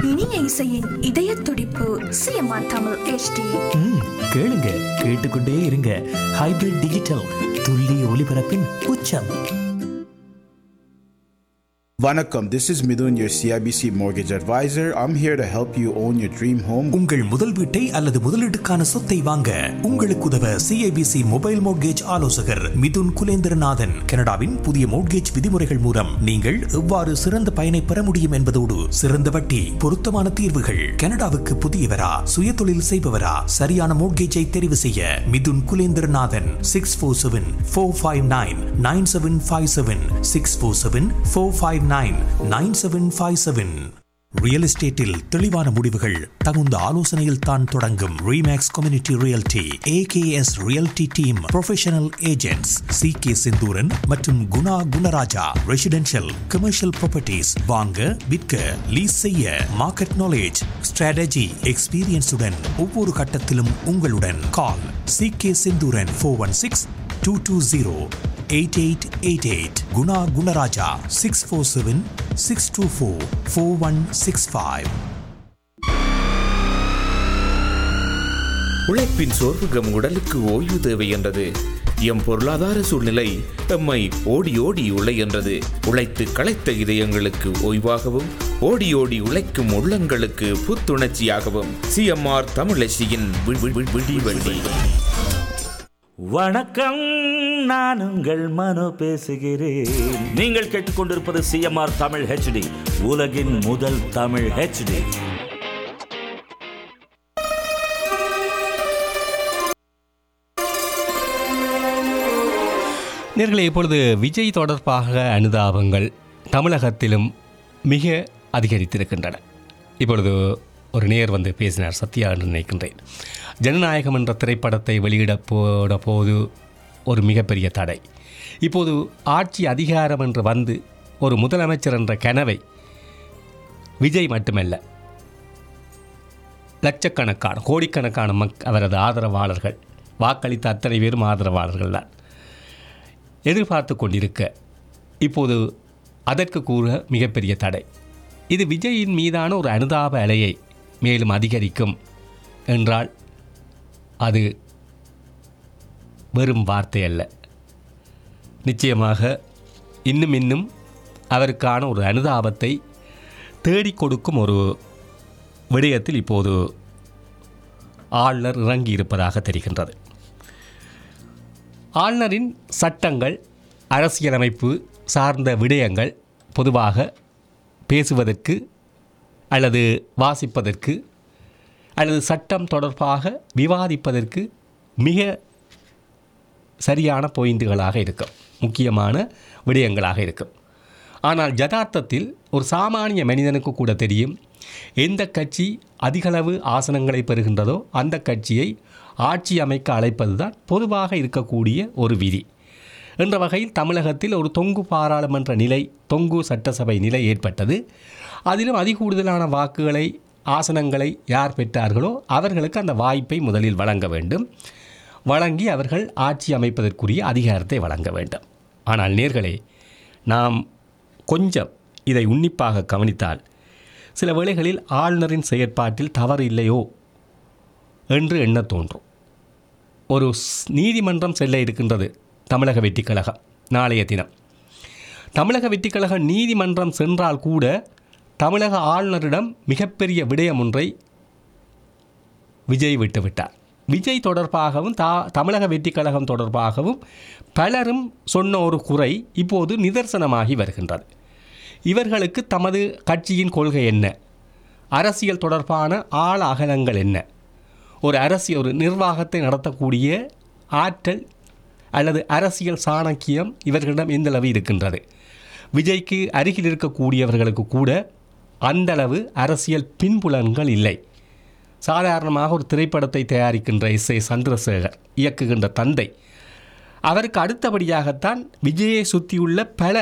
இனிய இசையின் இதய துடிப்பு சிஎம்ஆர் தமிழ் HD. கேளுங்க, கேட்டுக்கொண்டே இருங்க. ஹைபிரிட் டிஜிட்டல் துல்லிய ஒலிபரப்பின் உச்சம். Vanakkam, this is Midun, your CIBC mortgage advisor. I'm here to help you own your dream home. உங்கள் முதல் வீட்டை அல்லது முதலீட்டுக்கான சொத்தை வாங்க உங்களுக்கு உதவ CIBC மொபைல் மோட்கேஜ் ஆலோசகர் மிதுன் குலேந்திரநாதன். கனடாவின் புதிய மோட்கேஜ் விதிமுறைகள் மூலம் நீங்கள் எவ்வாறு சிறந்த பயனை பெற முடியும் என்பதோடு சிறந்த வட்டி, பொருத்தமான தீர்வுகள். கனடாவுக்கு புதியவரா, சுயதொழில் செய்பவரா, சரியான மோட்கேஜை தெரிவு செய்ய மிதுன் குலேந்திரநாதன் 647-459-9757 647-459-9757. ரியல் எஸ்டேட்டில் தெளிவான முடிவுகள் தகுந்த ஆலோசனையில் தான் தொடங்கும். Remakes community realty, AKS realty team professional agents CK Senthuran மற்றும் Guna Gunaraja. Residential, commercial properties வாங்க, விற்க, லீஸ் செய்ய, மார்க்கெட் நாலேஜ், ஸ்ட்ராட்டஜி, எக்ஸ்பீரியன்ஸுடன் ஒவ்வொரு கட்டத்திலும் உங்களுடன். கால் CK செந்தூரன் 416-220-8888. குணா குணராஜா 647-624-4165. உழைப்பின் சோர்வுகம் உடலுக்கு ஓய்வு தேவை என்றது. எம் பொருளாதார சூழ்நிலை எம்மை ஓடி ஓடி உழை என்றது. உழைத்து களைத்த இதயங்களுக்கு ஓய்வாகவும், ஓடி ஓடி உழைக்கும் உள்ளங்களுக்கு புத்துணர்ச்சியாகவும் CMR தமிழச்சியின் விடிவெள்ளி. வணக்கம், நான் உங்கள் மனோ பேசுகிறேன். நீங்கள் கேட்டுக்கொண்டிருப்பது CMR தமிழ் HD, உலகின் முதல் தமிழ் HD. நேர்களே, இப்பொழுது விஜய் தொடர்பாக அனுதாபங்கள் தமிழகத்திலும் மிக அதிகரித்திருக்கின்றன. இப்பொழுது ஒரு நேர் வந்து பேசினார், சத்யா என்று நினைக்கின்றேன். ஜனநாயகம் என்ற திரைப்படத்தை வெளியிட போது ஒரு மிகப்பெரிய தடை. இப்போது ஆட்சி அதிகாரம் என்று வந்து ஒரு முதலமைச்சர் என்ற கனவை விஜய் மட்டுமல்ல, லட்சக்கணக்கான கோடிக்கணக்கான அவரது ஆதரவாளர்கள், வாக்களித்த அத்தனை பேரும் ஆதரவாளர்கள் தான் எதிர்பார்த்து கொண்டிருக்க, இப்போது அதற்கு கூற மிகப்பெரிய தடை. இது விஜயின் மீதான ஒரு அனுதாப அலையை மேலும் அதிகரிக்கும் என்றால் அது வெறும் வார்த்தை அல்ல. நிச்சயமாக இன்னும் அவருக்கான ஒரு அனுதாபத்தை தேடிக் கொடுக்கும் ஒரு விடயத்தில் இப்போது ஆளுநர் இறங்கியிருப்பதாக தெரிகின்றது. ஆளுநரின் சட்டங்கள், அரசியலமைப்பு சார்ந்த விடயங்கள் பொதுவாக பேசுவதற்கு அல்லது வாசிப்பதற்கு அல்லது சட்டம் தொடர்பாக விவாதிப்பதற்கு மிக சரியான பாயிண்டுகளாக இருக்கும், முக்கியமான விடயங்களாக இருக்கும். ஆனால் யதார்த்தத்தில் ஒரு சாமானிய மனிதனுக்கு கூட தெரியும், எந்த கட்சி அதிகளவு ஆசனங்களை பெறுகின்றதோ அந்த கட்சியை ஆட்சி அமைக்க அழைப்பது தான் பொதுவாக இருக்கக்கூடிய ஒரு விதி. என்ற வகையில் தமிழகத்தில் ஒரு தொங்கு பாராளுமன்ற நிலை, தொங்கு சட்டசபை நிலை ஏற்பட்டது. அதிலும் அதிகூடுதலான வாக்குகளை, ஆசனங்களை யார் பெற்றார்களோ அவர்களுக்கு அந்த வாய்ப்பை முதலில் வழங்க வேண்டும். வழங்கி அவர்கள் ஆட்சி அமைப்பதற்குரிய அதிகாரத்தை வழங்க வேண்டும். ஆனால் நேர்களே, நாம் கொஞ்சம் இதை உன்னிப்பாக கவனித்தால் சில வேளைகளில் ஆளுநரின் செயற்பாட்டில் தவறு இல்லையோ என்று எண்ண தோன்றும். ஒரு நீதிமன்றம் செல்ல இருக்கின்றது தமிழக வெற்றிக் கழகம் நாளைய தினம். தமிழக வெற்றிக் கழக நீதிமன்றம் சென்றால் கூட தமிழக ஆளுநரிடம் மிகப்பெரிய விடயம் ஒன்றை விஜய் விட்டுவிட்டார். விஜய் தொடர்பாகவும் தமிழக வெற்றிக் கழகம் தொடர்பாகவும் பலரும் சொன்ன ஒரு குறை இப்போது நிதர்சனமாகி வருகின்றது. இவர்களுக்கு தமது கட்சியின் கொள்கை என்ன, அரசியல் தொடர்பான ஆழ அகலங்கள் என்ன, ஒரு நிர்வாகத்தை நடத்தக்கூடிய ஆற்றல் அல்லது அரசியல் சாணக்கியம் இவர்களிடம் எந்தளவு இருக்கின்றது. விஜய்க்கு அருகில் இருக்கக்கூடியவர்களுக்கு கூட அந்தளவு அரசியல் பின்புலன்கள் இல்லை. சாதாரணமாக ஒரு திரைப்படத்தை தயாரிக்கின்ற S.A. சந்திரசேகர் இயக்குகின்ற தந்தை, அவருக்கு அடுத்தபடியாகத்தான் விஜயை சுற்றியுள்ள பல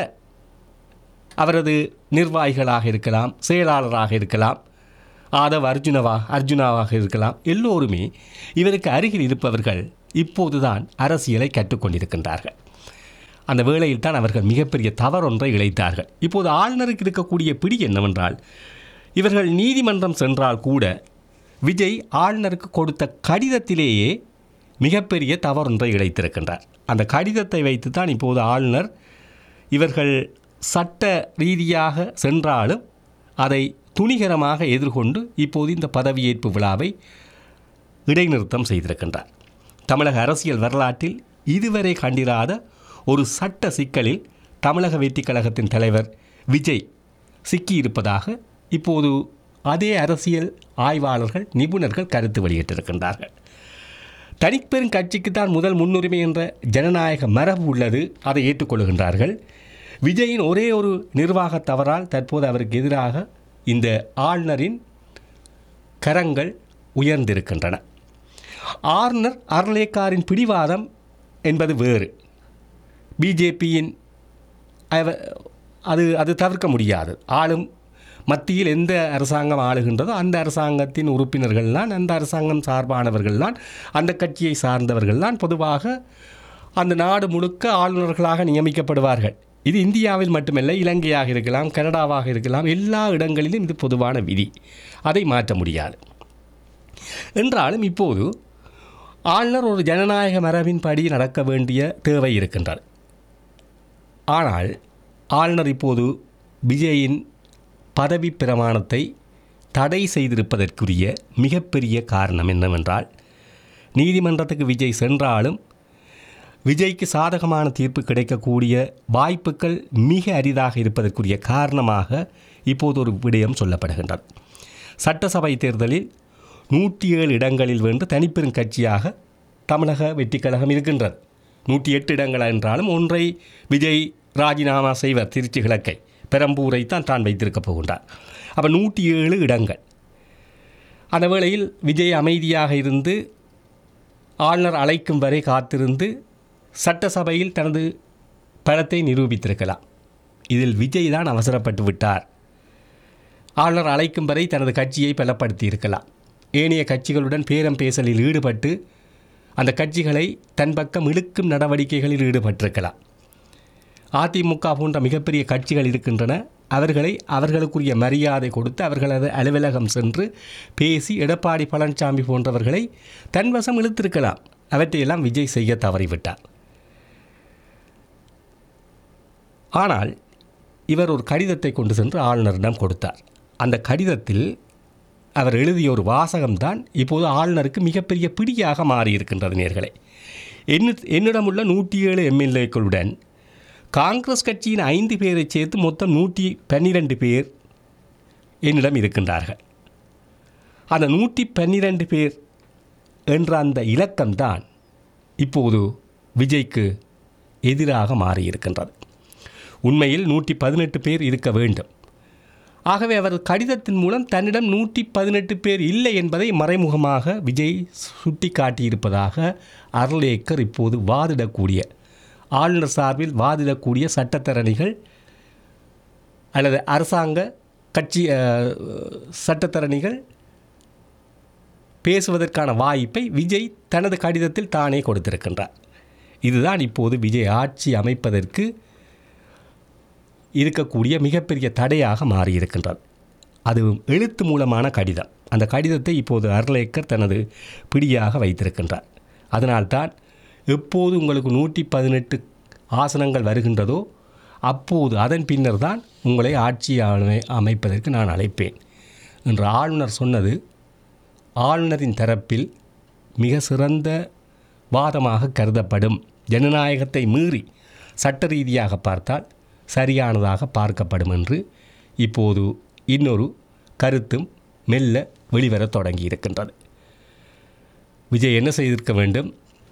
அவரது நிர்வாகிகளாக இருக்கலாம், செயலாளராக இருக்கலாம், ஆதவ் அர்ஜுனாவாக இருக்கலாம். எல்லோருமே இவருக்கு அருகில் இருப்பவர்கள் இப்போதுதான் அரசியலை கற்றுக்கொண்டிருக்கின்றார்கள். அந்த வேளையில் தான் அவர்கள் மிகப்பெரிய தவறொன்றை இழைத்தார்கள். இப்போது ஆளுநருக்கு இருக்கக்கூடிய பிடி என்னவென்றால், இவர்கள் நீதிமன்றம் சென்றால் கூட விஜய் ஆளுநருக்கு கொடுத்த கடிதத்திலேயே மிகப்பெரிய தவறொன்றை இழைத்திருக்கின்றார். அந்த கடிதத்தை வைத்து தான் இப்போது ஆளுநர் இவர்கள் சட்ட ரீதியாக சென்றாலும் அதை துணிகரமாக எதிர்கொண்டு இப்போது இந்த பதவியேற்பு விழாவை இடைநிறுத்தம் செய்திருக்கின்றார். தமிழக அரசியல் வரலாற்றில் இதுவரை கண்டிராத ஒரு சட்ட சிக்கலில் தமிழக வெற்றிக் கழகத்தின் தலைவர் விஜய் சிக்கியிருப்பதாக இப்போது அதே அரசியல் ஆய்வாளர்கள் நிபுணர்கள் கருத்து வெளியிட்டிருக்கின்றார்கள். தனிப்பெரும் கட்சிக்குத்தான் முதல் முன்னுரிமை என்ற ஜனநாயக மரபு உள்ளது, அதை ஏற்றுக்கொள்கின்றார்கள். விஜயின் ஒரே ஒரு நிர்வாக தவறால் தற்போது அவருக்கு எதிராக இந்த ஆளுநரின் கரங்கள் உயர்ந்திருக்கின்றன. ஆளுநர் அர்லேக்காரின் பிடிவாதம் என்பது வேறு. பிஜேபியின் அது தவிர்க்க முடியாது. ஆளும் மத்தியில் எந்த அரசாங்கம் ஆளுகின்றதோ அந்த அரசாங்கத்தின் உறுப்பினர்கள்தான், அந்த அரசாங்கம் சார்பானவர்கள்தான், அந்த கட்சியை சார்ந்தவர்கள்தான் பொதுவாக அந்த நாடு முழுக்க ஆளுநர்களாக நியமிக்கப்படுவார்கள். இது இந்தியாவில் மட்டுமல்ல, இலங்கையாக இருக்கலாம், கனடாவாக இருக்கலாம், எல்லா இடங்களிலும் இது பொதுவான விதி. அதை மாற்ற முடியாது. என்றாலும் இப்போது ஆளுநர் ஒரு ஜனநாயக மரபின்படி நடக்க வேண்டிய தேவை இருக்கின்றது. ஆனால் ஆளுநர் இப்போது விஜயின் பதவி பிரமாணத்தை தடை செய்திருப்பதற்குரிய மிகப்பெரிய காரணம் என்னவென்றால், நீதிமன்றத்துக்கு விஜய் சென்றாலும் விஜய்க்கு சாதகமான தீர்ப்பு கிடைக்கக்கூடிய வாய்ப்புகள் மிக அரிதாக இருப்பதற்குரிய காரணமாக இப்போது ஒரு விடயம் சொல்லப்படுகின்றது. சட்டசபை தேர்தலில் 107 இடங்களில் வென்று தனிப்பெரும் கட்சியாக தமிழக வெற்றிக் கழகம் இருக்கின்றது. 108 இடங்கள் என்றாலும் ஒன்றை விஜய் ராஜினாமா செய்வர். திருச்சி கிழக்கை, பெரம்பூரை தான் வைத்திருக்கப் போகின்றார். அப்போ 107 இடங்கள். அந்த வேளையில் விஜய் அமைதியாக இருந்து ஆளுநர் அழைக்கும் வரை காத்திருந்து சட்டசபையில் தனது பலத்தை நிரூபித்திருக்கலாம். இதில் விஜய் தான் அவசரப்பட்டு விட்டார். ஆளுநர் அழைக்கும் வரை தனது கட்சியை பலப்படுத்தி இருக்கலாம். ஏனைய கட்சிகளுடன் பேரம் பேசலில் ஈடுபட்டு அந்த கட்சிகளை தன் பக்கம் இழுக்கும் நடவடிக்கைகளில் ஈடுபட்டிருக்கலாம். அதிமுக போன்ற மிகப்பெரிய கட்சிகள் இருக்கின்றன. அவர்களுக்குரிய மரியாதை கொடுத்து அவர்களது அலுவலகம் சென்று பேசி எடப்பாடி பழனிசாமி போன்றவர்களை தன்வசம் இழுத்திருக்கலாம். அவற்றையெல்லாம் விஜய் செய்ய தவறிவிட்டார். ஆனால் இவர் ஒரு கடிதத்தை கொண்டு சென்று ஆளுநரிடம் கொடுத்தார். அந்த கடிதத்தில் அவர் எழுதிய ஒரு வாசகம்தான் இப்போது ஆளுநருக்கு மிகப்பெரிய பிடியாக மாறியிருக்கின்றது. நேர்களே, என்னிடமுள்ள 107 எம்எல்ஏக்களுடன் காங்கிரஸ் கட்சியின் 5 பேரை சேர்த்து மொத்தம் 112 பேர் என்னிடம் இருக்கின்றார்கள். அந்த 112 பேர் என்ற அந்த இலக்கம்தான் இப்போது விஜய்க்கு எதிராக மாறியிருக்கின்றது. உண்மையில் 118 பேர் இருக்க வேண்டும். ஆகவே அவர் கடிதத்தின் மூலம் தன்னிடம் 118 பேர் இல்லை என்பதை மறைமுகமாக விஜய் சுட்டி காட்டியிருப்பதாக அர்லேக்கர் இப்போது வாதிடக்கூடிய, ஆளுநர் சார்பில் வாதிடக்கூடிய சட்டத்தரணிகள் அல்லது அரசாங்க கட்சி சட்டத்தரணிகள் பேசுவதற்கான வாய்ப்பை விஜய் தனது கடிதத்தில் தானே கொடுத்திருக்கின்றார். இதுதான் இப்போது விஜய் ஆட்சி அமைப்பதற்கு இருக்கக்கூடிய மிகப்பெரிய தடையாக மாறியிருக்கின்றது. அது எழுத்து மூலமான கடிதம். அந்த கடிதத்தை இப்போது அர்லேக்கர் தனது பிடியாக வைத்திருக்கின்றார். அதனால்தான் எப்போது உங்களுக்கு 118 ஆசனங்கள் வருகின்றதோ அப்போது அதன் பின்னர் தான் உங்களை ஆட்சி அமைப்பதற்கு நான் அழைப்பேன் என்று ஆளுநர் சொன்னது ஆளுநரின் தரப்பில் மிக சிறந்த வாதமாக கருதப்படும். ஜனநாயகத்தை மீறி சட்ட ரீதியாக பார்த்தால் சரியானதாக பார்க்கப்படும் என்று இப்போது இன்னொரு கருத்தும் மெல்ல வெளிவரத் தொடங்கி இருக்கின்றது. விஜய் என்ன செய்திருக்க வேண்டும்?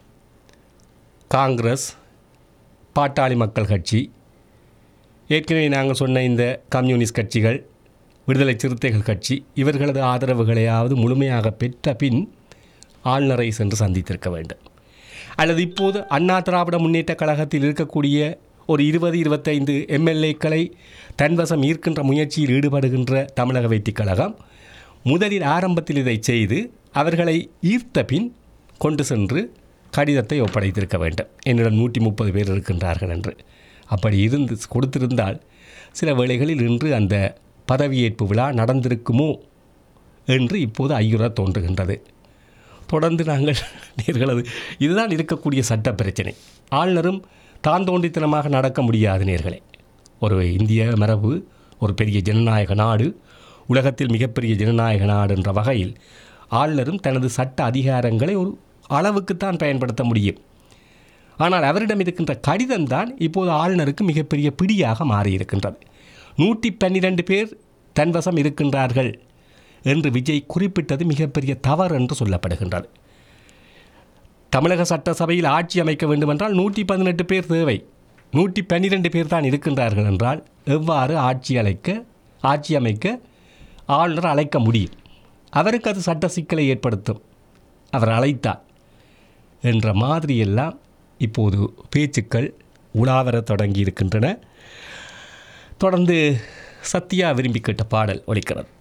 காங்கிரஸ், பாட்டாளி மக்கள் கட்சி, ஏற்கனவே நாங்கள் சொன்ன இந்த கம்யூனிஸ்ட் கட்சிகள், விடுதலை சிறுத்தைகள் கட்சி, இவர்களது ஆதரவுகளையாவது முழுமையாக பெற்ற பின் ஆளுநரை சென்று சந்தித்திருக்க வேண்டும். அல்லது இப்போது அண்ணா திராவிட முன்னேற்ற கழகத்தில் இருக்கக்கூடிய ஒரு 20-25 எம்எல்ஏக்களை தன்வசம் ஈர்க்கின்ற முயற்சியில் ஈடுபடுகின்ற தமிழக வெற்றிக் கழகம் முதலில் ஆரம்பத்தில் இதை செய்து அவர்களை ஈர்த்த பின் கொண்டு சென்று கடிதத்தை ஒப்படைத்திருக்க வேண்டும். என்னிடம் 130 பேர் இருக்கின்றார்கள் என்று. அப்படி கொடுத்திருந்தால் சில வேளைகளில் இன்று அந்த பதவியேற்பு விழா நடந்திருக்குமோ என்று இப்போது ஐயுற தோன்றுகின்றது. தொடர்ந்து நாங்கள் நேர்களது இதுதான் இருக்கக்கூடிய சட்ட பிரச்சனை. ஆளுநரும் தான் தோன்றித்தனமாக நடக்க முடியாது நேர்களே. ஒரு இந்திய மரபு, ஒரு பெரிய ஜனநாயக நாடு, உலகத்தில் மிகப்பெரிய ஜனநாயக நாடு என்ற வகையில் ஆளுநரும் தனது சட்ட அதிகாரங்களை ஒரு அளவுக்குத்தான் பயன்படுத்த முடியும். ஆனால் அவரிடம் இருக்கின்ற கடிதம்தான் இப்போது ஆளுநருக்கு மிகப்பெரிய பிடியாக மாறியிருக்கின்றது. 112 பேர் தன்வசம் இருக்கின்றார்கள் என்று விஜய் குறிப்பிட்டது மிகப்பெரிய தவறு என்று சொல்லப்படுகின்றது. தமிழக சட்டசபையில் ஆட்சி அமைக்க வேண்டுமென்றால் 118 பேர் தேவை. 112 பேர் தான் இருக்கின்றார்கள் என்றால் எவ்வாறு ஆட்சி அமைக்க ஆளுநர் அழைக்க முடியும்? அவருக்கு அது சட்ட சிக்கலை ஏற்படுத்தும். அவர் அழைத்தார் என்ற மாதிரியெல்லாம் இப்போது பேச்சுக்கள் உலாவர தொடங்கி இருக்கின்றன. தொடர்ந்து சத்யா விரும்பி கேட்ட பாடல் ஒலிக்கிறது.